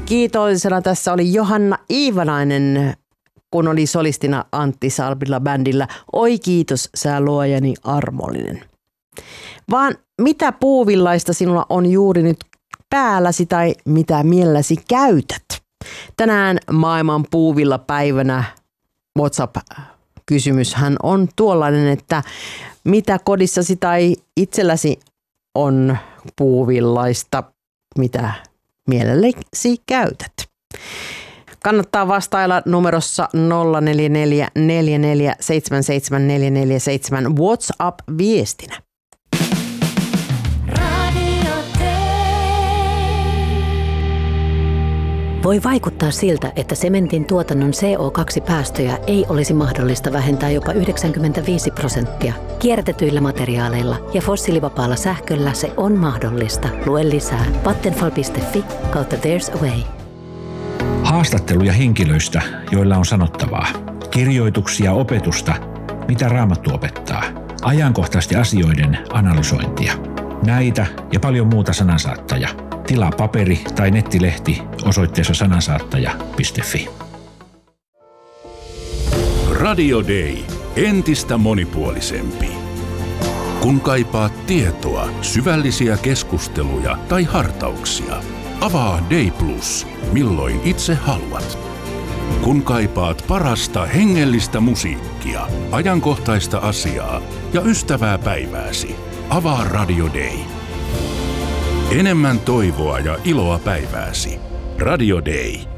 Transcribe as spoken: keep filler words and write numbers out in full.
Kiitollisena tässä oli Johanna Iivanainen, kun oli solistina Antti Salmila bändillä. Oi kiitos, sä luojani armollinen. Vaan mitä puuvillaista sinulla on juuri nyt päälläsi tai mitä mielelläsi käytät? Tänään maailman puuvillapäivänä WhatsApp-kysymyshän on tuollainen, että mitä kodissasi tai itselläsi on puuvillaista, mitä mielelläsi käytät? Kannattaa vastailla numerossa nolla neljä neljä neljä neljä seitsemän seitsemän neljä neljä seitsemän WhatsApp-viestinä. Voi vaikuttaa siltä, että sementin tuotannon C O kaksi päästöjä ei olisi mahdollista vähentää jopa yhdeksänkymmentäviisi prosenttia. Kierrätetyillä materiaaleilla ja fossiilivapaalla sähköllä se on mahdollista. Lue lisää vattenfall piste fi kautta There's a Way. Haastatteluja henkilöistä, joilla on sanottavaa. Kirjoituksia opetusta, mitä Raamattu opettaa. Ajankohtaisten asioiden analysointia. Näitä ja paljon muuta Sanansaattaja. Tilaa paperi- tai nettilehti osoitteessa sanansaattaja piste fi. Radio Day. Entistä monipuolisempi. Kun kaipaat tietoa, syvällisiä keskusteluja tai hartauksia, avaa Day Plus, milloin itse haluat. Kun kaipaat parasta hengellistä musiikkia, ajankohtaista asiaa ja ystävää päivääsi, avaa Radio Day. Enemmän toivoa ja iloa päivääsi. Radio Day.